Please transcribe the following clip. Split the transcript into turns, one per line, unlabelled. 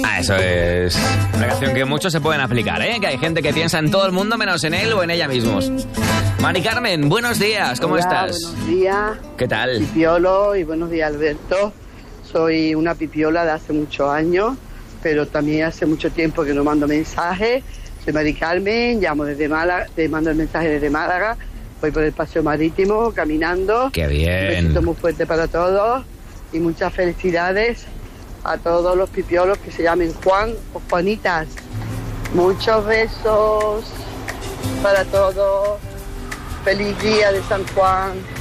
Eso es una canción que muchos se pueden aplicar, ¿eh? Que hay gente que piensa en todo el mundo menos en él o en ella mismos. Mari Carmen, buenos días, ¿cómo estás?
Buenos días.
¿Qué tal?
Pipiolo, y buenos días, Alberto. Soy una pipiola de hace muchos años, pero también hace mucho tiempo que no mando mensajes. Soy Mari Carmen, llamo desde Málaga, te mando el mensaje desde Málaga. Voy por el paseo marítimo, caminando.
¡Qué bien!
Un besito muy fuerte para todos y muchas felicidades a todos los pipiolos que se llamen Juan o Juanitas. Muchos besos para todos. Feliz día de San Juan.